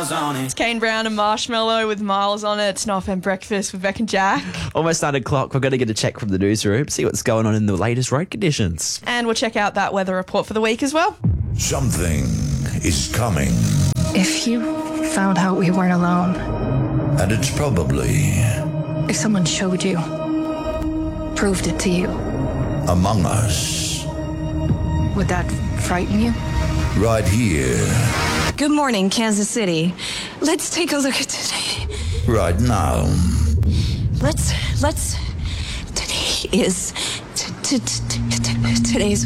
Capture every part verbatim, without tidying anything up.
miles on it. It's Kane Brown and Marshmallow with Miles on it. It's N O F M Breakfast with Beck and Jack. Almost nine o'clock. We're going to get a check from the newsroom, see what's going on in the latest road conditions. And we'll check out that weather report for the week as well. Something is coming. If you found out we weren't alone. And it's probably... If someone showed you, proved it to you. Among Us. Would that frighten you? Right here. Good morning, Kansas City. Let's take a look at today. Right now. Let's, let's, today is, t- t- t- t- today's...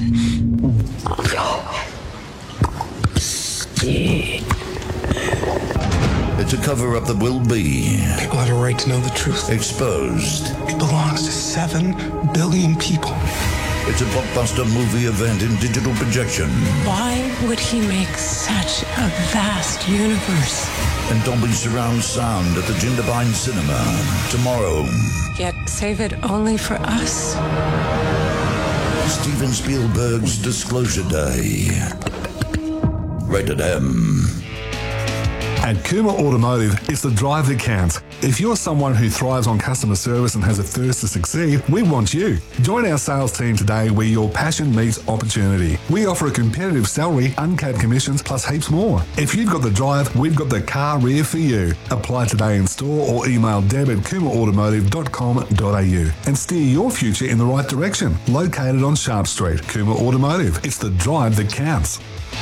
It's a cover-up that will be... People have a right to know the truth. Exposed. It belongs to seven billion people. It's a blockbuster movie event in digital projection. Why would he make such a vast universe? And Dolby Surround Sound at the Jindabyne Cinema tomorrow. Yet save it only for us. Steven Spielberg's Disclosure Day. Rated M. At Kuma Automotive, it's the drive that counts. If you're someone who thrives on customer service and has a thirst to succeed, we want you. Join our sales team today where your passion meets opportunity. We offer a competitive salary, uncapped commissions, plus heaps more. If you've got the drive, we've got the car rear for you. Apply today in store or email deb at kuma automotive dot com dot a u and steer your future in the right direction. Located on Sharp Street, Kuma Automotive. It's the drive that counts.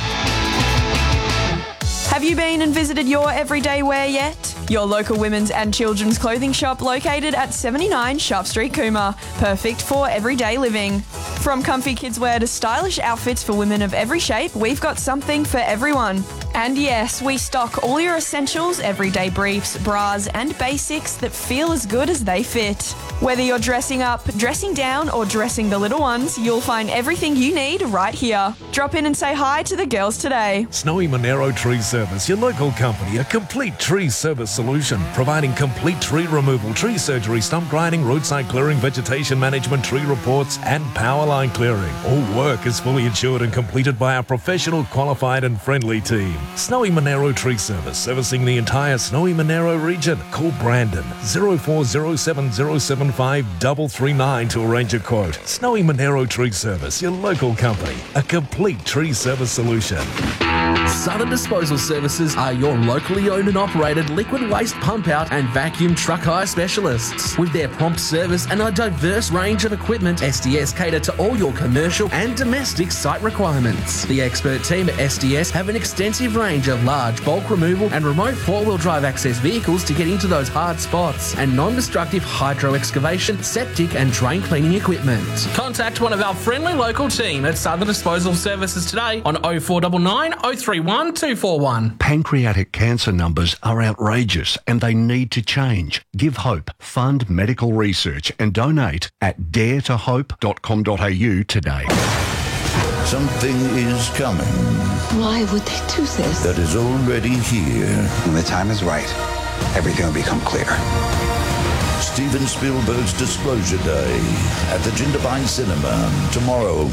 Have you been and visited your everyday wear yet? Your local women's and children's clothing shop located at seventy-nine Sharp Street, Cooma. Perfect for everyday living. From comfy kids wear to stylish outfits for women of every shape, we've got something for everyone. And yes, we stock all your essentials, everyday briefs, bras and basics that feel as good as they fit. Whether you're dressing up, dressing down or dressing the little ones, you'll find everything you need right here. Drop in and say hi to the girls today. Snowy Monero Tree Service, your local company, a complete tree service solution, providing complete tree removal, tree surgery, stump grinding, roadside clearing, vegetation management, tree reports and power line clearing. All work is fully insured and completed by our professional, qualified and friendly team. Snowy Monero Tree Service, servicing the entire Snowy Monero region. Call Brandon zero four zero seven zero seven five three three nine to arrange a quote. Snowy Monero Tree Service, your local company, a complete tree service solution. Southern Disposal Services are your locally owned and operated liquid waste pump out and vacuum truck hire specialists. With their prompt service and a diverse range of equipment, S D S cater to all your commercial and domestic site requirements. The expert team at S D S have an extensive range of large bulk removal and remote four-wheel drive access vehicles to get into those hard spots, and non-destructive hydro excavation, septic and drain cleaning equipment. Contact one of our friendly local team at Southern Disposal Services today on oh four nine nine, oh three one, two four one. Pancreatic cancer numbers are outrageous and they need to change. Give hope, fund medical research and donate at dare to hope dot com dot a u today. Something is coming. Why would they do this? That is already here. When the time is right, everything will become clear. Steven Spielberg's Disclosure Day at the Jindabyne Cinema tomorrow.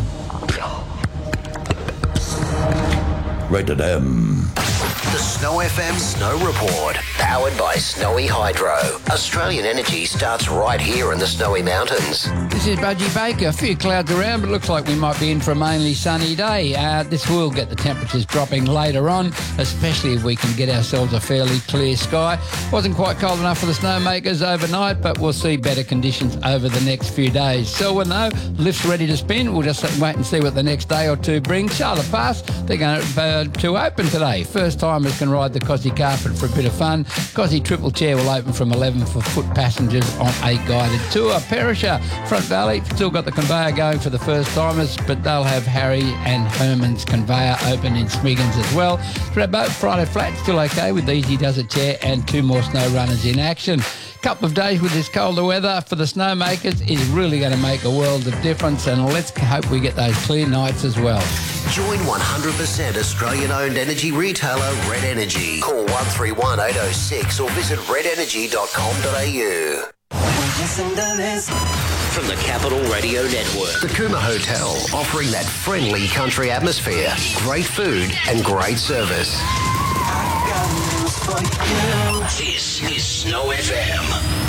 Rated M. The Snow F M Snow Report, powered by Snowy Hydro. Australian energy starts right here in the Snowy Mountains. This is Budgie Baker. A few clouds around, but looks like we might be in for a mainly sunny day. Uh, this will get the temperatures dropping later on, especially if we can get ourselves a fairly clear sky. Wasn't quite cold enough for the snowmakers overnight, but we'll see better conditions over the next few days. Selwyn, though, lift's ready to spin. We'll just wait and see what the next day or two brings. Charlotte Pass, they're going to, uh, to open today. First timers can ride the Cossie carpet for a bit of fun. Cossie Triple Chair will open from eleven for foot passengers on a guided tour. Perisher, Front Valley, still got the conveyor going for the first timers, but they'll have Harry and Herman's conveyor open in Smiggins as well. Threadboat, Friday Flat, still okay with Easy Does It Chair and two more snow runners in action. Couple of days with this colder weather for the snowmakers is really going to make a world of difference, and let's hope we get those clear nights as well. Join one hundred percent Australian-owned energy retailer Red Energy. Call one three one, eight oh six or visit red energy dot com dot a u. From the Capital Radio Network, the Cooma Hotel, offering that friendly country atmosphere, great food and great service. This is Snow F M.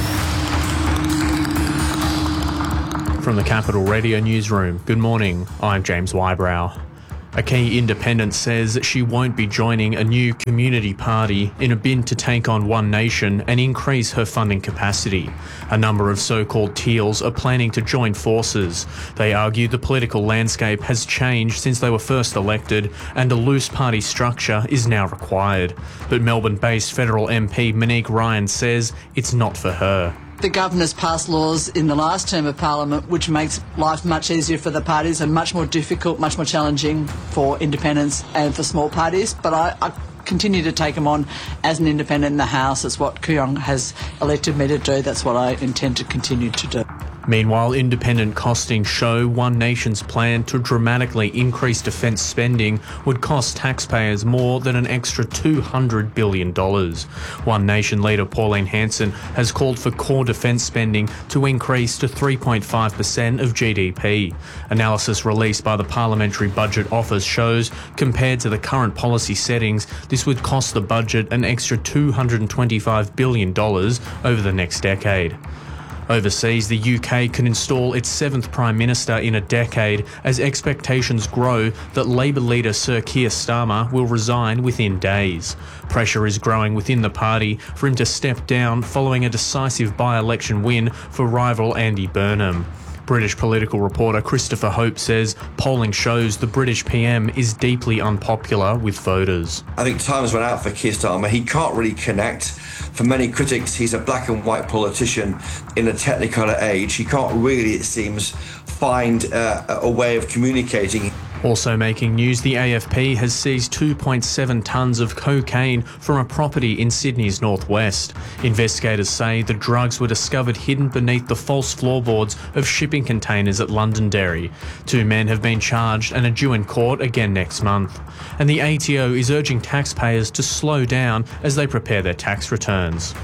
From the Capital Radio Newsroom, good morning, I'm James Wybrow. A key independent says she won't be joining a new community party in a bid to take on One Nation and increase her funding capacity. A number of so-called Teals are planning to join forces. They argue the political landscape has changed since they were first elected and a loose party structure is now required. But Melbourne-based federal M P Monique Ryan says it's not for her. The governors passed laws in the last term of Parliament which makes life much easier for the parties and much more difficult, much more challenging for independents and for small parties. But I, I continue to take them on as an independent in the House. It's what Kooyong has elected me to do. That's what I intend to continue to do. Meanwhile, independent costings show One Nation's plan to dramatically increase defence spending would cost taxpayers more than an extra two hundred billion dollars. One Nation leader Pauline Hanson has called for core defence spending to increase to three point five percent of G D P. Analysis released by the Parliamentary Budget Office shows, compared to the current policy settings, this would cost the budget an extra two hundred twenty-five billion dollars over the next decade. Overseas, the U K can install its seventh Prime Minister in a decade as expectations grow that Labour leader Sir Keir Starmer will resign within days. Pressure is growing within the party for him to step down following a decisive by-election win for rival Andy Burnham. British political reporter Christopher Hope says polling shows the British P M is deeply unpopular with voters. I think time's run out for Keir Starmer. He can't really connect. For many critics, he's a black and white politician in a technicolor age. He can't really, it seems, find uh, a way of communicating. Also making news, the A F P has seized two point seven tonnes of cocaine from a property in Sydney's northwest. Investigators say the drugs were discovered hidden beneath the false floorboards of shipping containers at Londonderry. Two men have been charged and are due in court again next month. And the A T O is urging taxpayers to slow down as they prepare their tax returns.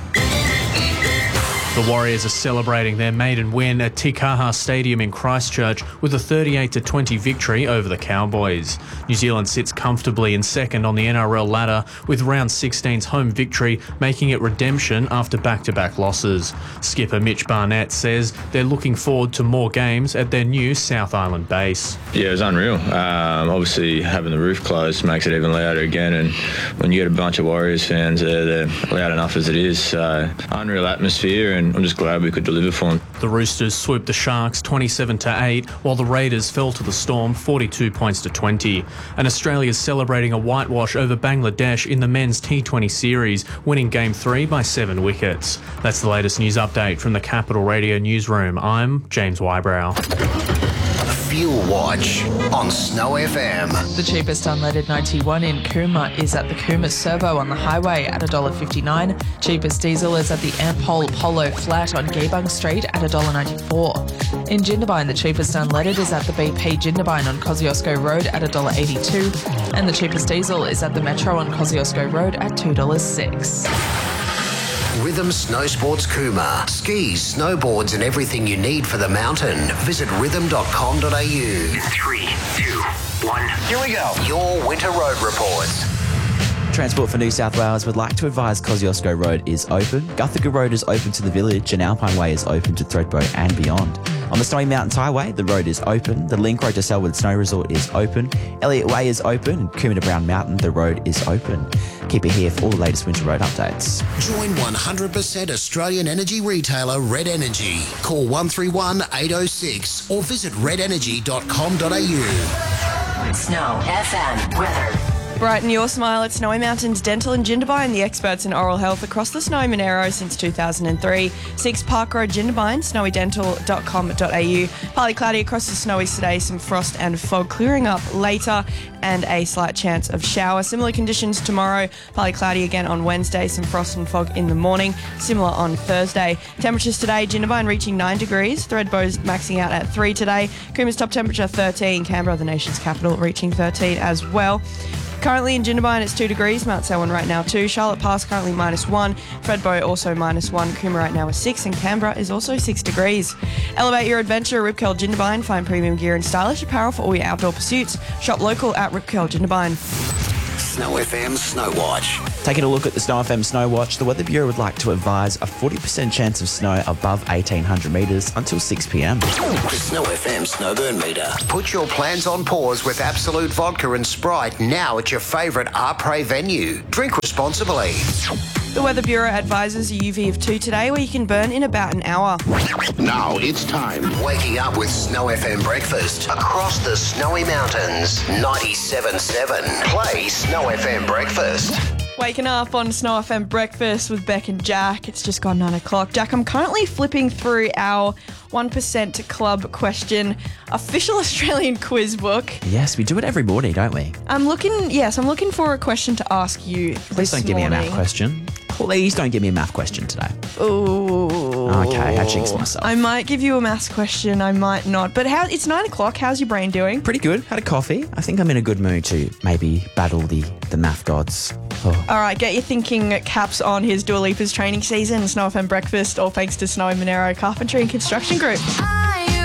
The Warriors are celebrating their maiden win at Te Kaha Stadium in Christchurch with a thirty-eight to twenty victory over the Cowboys. New Zealand sits comfortably in second on the N R L ladder with round sixteen's home victory making it redemption after back-to-back losses. Skipper Mitch Barnett says they're looking forward to more games at their new South Island base. Yeah, it was unreal. Um, obviously having the roof closed makes it even louder again, and when you get a bunch of Warriors fans there, they're loud enough as it is. So unreal atmosphere, and I'm just glad we could deliver for them. The Roosters swooped the Sharks twenty-seven to eight, while the Raiders fell to the Storm forty-two points to twenty. And Australia's celebrating a whitewash over Bangladesh in the men's T twenty series, winning Game three by seven wickets. That's the latest news update from the Capital Radio Newsroom. I'm James Wybrow. Fuel Watch on Snow F M. The cheapest unleaded ninety-one in Cooma is at the Cooma Servo on the highway at one dollar fifty-nine. Cheapest diesel is at the Ampol Polo Flat on Geebung Street at one dollar ninety-four. In Jindabyne, the cheapest unleaded is at the B P Jindabyne on Kosciuszko Road at one dollar eighty-two. And the cheapest diesel is at the Metro on Kosciuszko Road at two dollars six. Rhythm Snow Sports Cooma. Skis, snowboards and everything you need for the mountain. Visit rhythm dot com dot a u. Three, two, one. Here we go. Your winter road reports. Transport for New South Wales would like to advise Kosciuszko Road is open, Guthaga Road is open to the village, and Alpine Way is open to Thredbo and beyond. On the Snowy Mountains Highway, the road is open, the Link Road to Selwood Snow Resort is open, Elliott Way is open, and Cooma to Brown Mountain, the road is open. Keep it here for all the latest winter road updates. Join one hundred percent Australian energy retailer Red Energy. Call one three one, eight oh six or visit red energy dot com dot a u. Snow F M weather. Brighten your smile at Snowy Mountains Dental and Jindabyne, the experts in oral health across the Snowy Monaro since two thousand three. six Park Road, Jindabyne, snowy dental dot com dot a u. Partly cloudy across the Snowies today, some frost and fog clearing up later and a slight chance of shower. Similar conditions tomorrow, partly cloudy again on Wednesday, some frost and fog in the morning, similar on Thursday. Temperatures today, Jindabyne reaching nine degrees, Thredbo's maxing out at three today, Cooma's top temperature thirteen, Canberra, the nation's capital, reaching thirteen as well. Currently in Jindabyne, it's two degrees. Mount Selwyn right now two. Charlotte Pass currently minus one. Thredbo also minus one. Cooma right now is six. And Canberra is also six degrees. Elevate your adventure. Rip Curl Jindabyne. Find premium gear and stylish apparel for all your outdoor pursuits. Shop local at Rip Curl Jindabyne. Snow F M Snow Watch. Taking a look at the Snow F M Snow Watch, the Weather Bureau would like to advise a forty percent chance of snow above eighteen hundred metres until six p m. The Snow F M Snowburn Meter. Put your plans on pause with Absolute Vodka and Sprite now at your favourite Arpre venue. Drink responsibly. The Weather Bureau advises a U V of two today where you can burn in about an hour. Now it's time. Waking up with Snow F M Breakfast. Across the snowy mountains. ninety-seven point seven. Play Snow F M Breakfast. Waking up on Snow F M Breakfast with Beck and Jack. It's just gone nine o'clock. Jack, I'm currently flipping through our one percent Club question official Australian quiz book. Yes, we do it every morning, don't we? I'm looking, yes, I'm looking for a question to ask you. Please don't give me a math question. Please don't give me a math question today. Ooh. Okay, I jinxed myself. I might give you a maths question, I might not. But how? It's nine o'clock. How's your brain doing? Pretty good. Had a coffee. I think I'm in a good mood to maybe battle the, the math gods. Oh. All right, get your thinking caps on. Here's Dua Lipa's training season. Snow F M Breakfast, all thanks to Snow and Monero Carpentry and Construction Group.